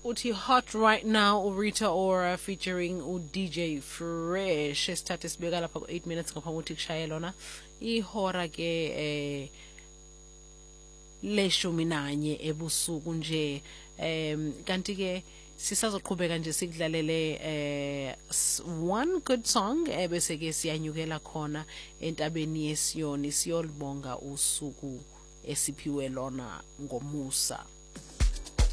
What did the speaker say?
uthi hot right now uRita Ora featuring uDJ Fresh esithathe sibeka lapha ku 8 minutes ngaphambi kokuthi kushaye lona ihora ke leshumi nanye ebusuku nje kanti ke sisazoqhubeka nje sikudlalele one good song bese ke siyanyukela khona entabeni yesiyoni siyolibonga usuku esiphiwe lona ngomusa.